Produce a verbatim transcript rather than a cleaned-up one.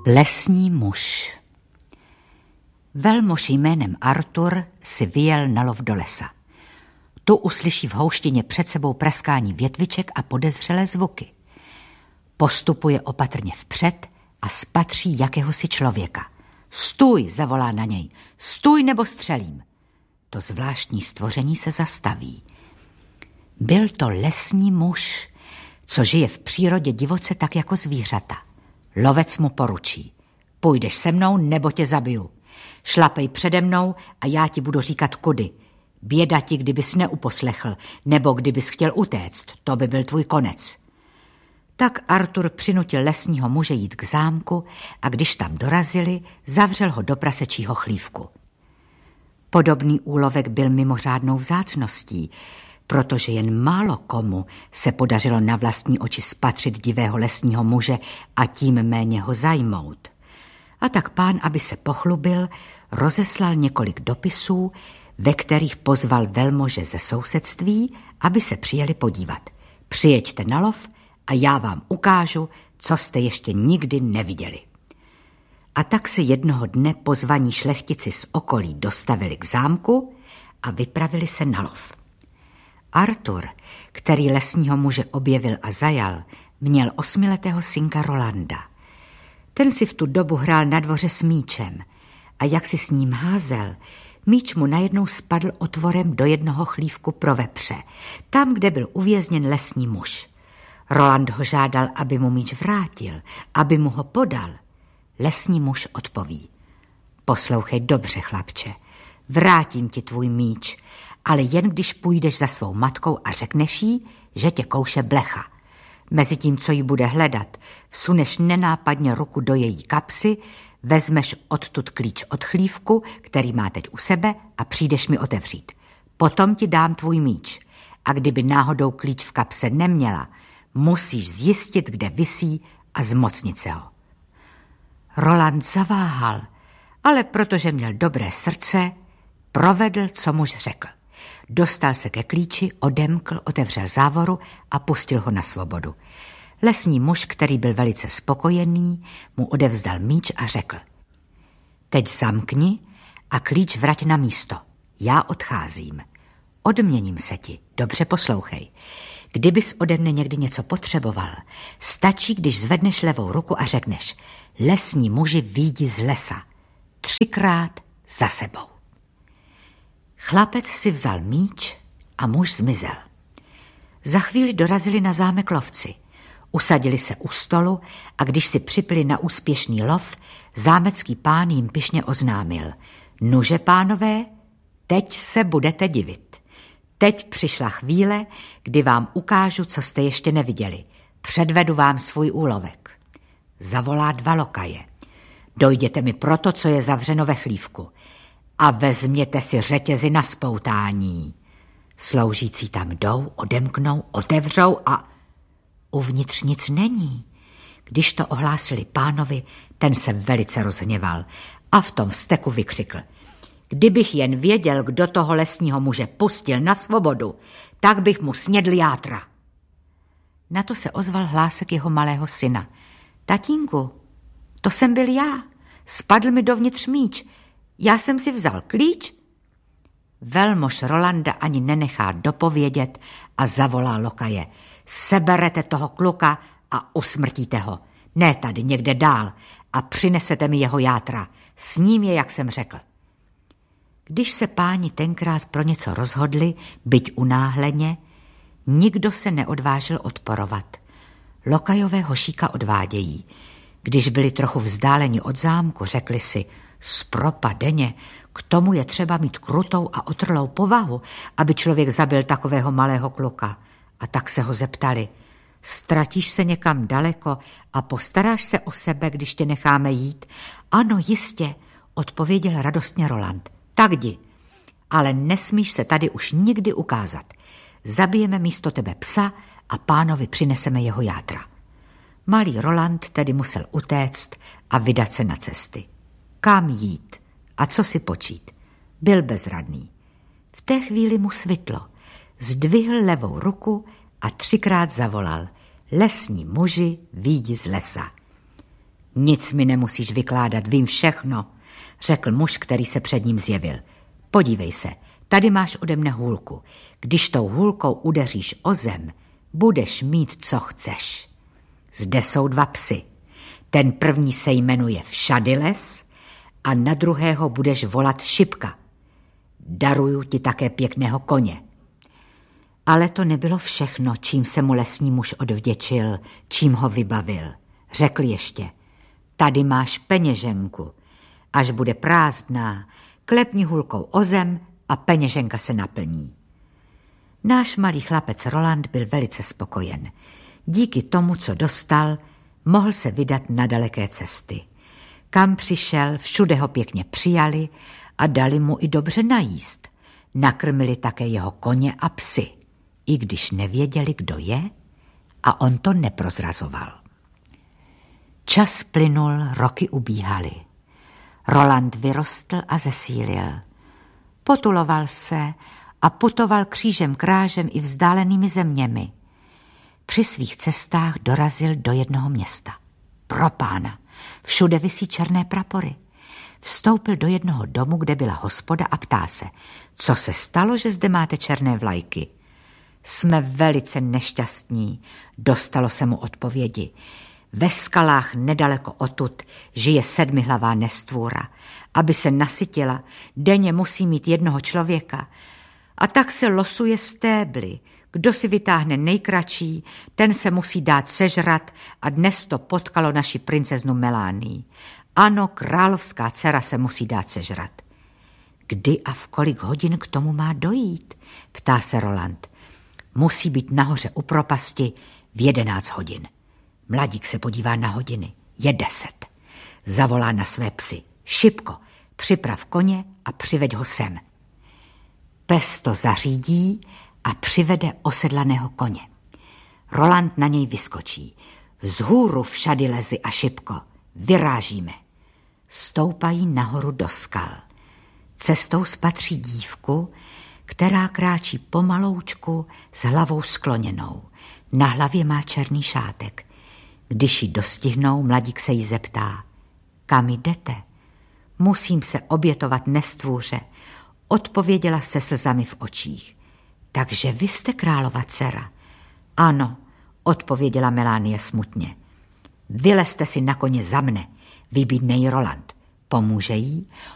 Lesní muž. Velmož jménem Artur si vyjel na lov do lesa. Tu uslyší v houštině před sebou praskání větviček a podezřelé zvuky. Postupuje opatrně vpřed a spatří jakéhosi člověka. Stůj, zavolá na něj. Stůj, nebo střelím. To zvláštní stvoření se zastaví. Byl to lesní muž, co žije v přírodě divoce tak jako zvířata. Lovec mu poručí. Půjdeš se mnou, nebo tě zabiju. Šlapej přede mnou a já ti budu říkat kudy. Běda ti, kdybys neuposlechl, nebo kdybys chtěl utéct, to by byl tvůj konec. Tak Artur přinutil lesního muže jít k zámku a když tam dorazili, zavřel ho do prasečího chlívku. Podobný úlovek byl mimořádnou vzácností, protože jen málo komu se podařilo na vlastní oči spatřit divého lesního muže a tím méně ho zajmout. A tak pán, aby se pochlubil, rozeslal několik dopisů, ve kterých pozval velmože ze sousedství, aby se přijeli podívat. Přijeďte na lov a já vám ukážu, co jste ještě nikdy neviděli. A tak se jednoho dne pozvaní šlechtici z okolí dostavili k zámku a vypravili se na lov. Artur, který lesního muže objevil a zajal, měl osmiletého synka Rolanda. Ten si v tu dobu hrál na dvoře s míčem a jak si s ním házel, míč mu najednou spadl otvorem do jednoho chlívku pro vepře, tam, kde byl uvězněn lesní muž. Roland ho žádal, aby mu míč vrátil, aby mu ho podal. Lesní muž odpoví. Poslouchej dobře, chlapče, vrátím ti tvůj míč, ale jen když půjdeš za svou matkou a řekneš jí, že tě kouše blecha. Mezitím, co jí bude hledat, vsuneš nenápadně ruku do její kapsy, vezmeš odtud klíč od chlívku, který má teď u sebe, a přijdeš mi otevřít. Potom ti dám tvůj míč a kdyby náhodou klíč v kapse neměla, musíš zjistit, kde visí a zmocnit se ho. Roland zaváhal, ale protože měl dobré srdce, provedl, co muž řekl. Dostal se ke klíči, odemkl, otevřel závoru a pustil ho na svobodu. Lesní muž, který byl velice spokojený, mu odevzdal míč a řekl. Teď zamkni a klíč vrať na místo. Já odcházím. Odměním se ti. Dobře poslouchej. Kdybys ode mne někdy něco potřeboval, stačí, když zvedneš levou ruku a řekneš lesní muži výjdi z lesa. Třikrát za sebou. Chlapec si vzal míč a muž zmizel. Za chvíli dorazili na zámek lovci. Usadili se u stolu a když si připili na úspěšný lov, zámecký pán jim pyšně oznámil. Nuže, pánové, teď se budete divit. Teď přišla chvíle, kdy vám ukážu, co jste ještě neviděli. Předvedu vám svůj úlovek. Zavolá dva lokaje. Dojděte mi proto, co je zavřeno ve chlívku. A vezměte si řetězy na spoutání. Sloužící tam jdou, odemknou, otevřou a uvnitř nic není. Když to ohlásili pánovi, ten se velice rozhněval a v tom vzteku vykřikl. Kdybych jen věděl, kdo toho lesního muže pustil na svobodu, tak bych mu snědl játra. Na to se ozval hlásek jeho malého syna. Tatínku, to jsem byl já. Spadl mi dovnitř míč. Já jsem si vzal klíč. Velmož Rolanda ani nenechá dopovědět a zavolá lokaje. Seberete toho kluka a usmrtíte ho. Ne tady, někde dál a přinesete mi jeho játra. S ním je, jak jsem řekl. Když se páni tenkrát pro něco rozhodli, byť unáhleně, nikdo se neodvážil odporovat. Lokajové hošíka odvádějí. Když byli trochu vzdáleni od zámku, řekli si, zpropadeně, k tomu je třeba mít krutou a otrlou povahu, aby člověk zabil takového malého kluka. A tak se ho zeptali, ztratíš se někam daleko a postaráš se o sebe, když tě necháme jít? Ano, jistě, odpověděl radostně Roland. Tak jdi, ale nesmíš se tady už nikdy ukázat. Zabijeme místo tebe psa a pánovi přineseme jeho játra. Malý Roland tedy musel utéct a vydat se na cesty. Kam jít a co si počít? Byl bezradný. V té chvíli mu svitlo. Zdvihl levou ruku a třikrát zavolal. Lesní muži, výjdi z lesa. Nic mi nemusíš vykládat, vím všechno, řekl muž, který se před ním zjevil. Podívej se, tady máš ode mne hůlku. Když tou hůlkou udeříš o zem, budeš mít, co chceš. Zde jsou dva psy. Ten první se jmenuje Všadyles a na druhého budeš volat Šipka. Daruju ti také pěkného koně. Ale to nebylo všechno, čím se mu lesní muž odvděčil, čím ho vybavil. Řekl ještě, tady máš peněženku. Až bude prázdná, klepni hůlkou o zem a peněženka se naplní. Náš malý chlapec Roland byl velice spokojen. Díky tomu, co dostal, mohl se vydat na daleké cesty. Kam přišel, všude ho pěkně přijali a dali mu i dobře najíst. Nakrmili také jeho koně a psy, i když nevěděli, kdo je, a on to neprozrazoval. Čas plynul, roky ubíhaly. Roland vyrostl a zesílil. Potuloval se a putoval křížem krážem i vzdálenými zeměmi. Při svých cestách dorazil do jednoho města. Pro pána, všude visí černé prapory. Vstoupil do jednoho domu, kde byla hospoda a ptá se, co se stalo, že zde máte černé vlajky. Jsme velice nešťastní, dostalo se mu odpovědi. Ve skalách nedaleko odtud žije sedmihlavá nestvůra. Aby se nasytila, denně musí mít jednoho člověka. A tak se losuje stébly. Kdo si vytáhne nejkratší, ten se musí dát sežrat a dnes to potkalo naši princeznu Melanii. Ano, královská dcera se musí dát sežrat. Kdy a v kolik hodin k tomu má dojít? Ptá se Roland. Musí být nahoře u propasti v jedenáct hodin. Mladík se podívá na hodiny. Je deset. Zavolá na své psy. Šipko, připrav koně a přiveď ho sem. Pes to zařídí a přivede osedlaného koně. Roland na něj vyskočí. Vzhůru Všadylezi a Šipko. Vyrážíme. Stoupají nahoru do skal. Cestou spatří dívku, která kráčí pomaloučku s hlavou skloněnou. Na hlavě má černý šátek. Když ji dostihnou, mladík se jí zeptá. Kam jdete? Musím se obětovat nestvůře, odpověděla se slzami v očích. Takže vy jste králova dcera? Ano, odpověděla Melanie smutně. Vylezte si na koně za mne, vybídne jí Roland. Pomůže jí,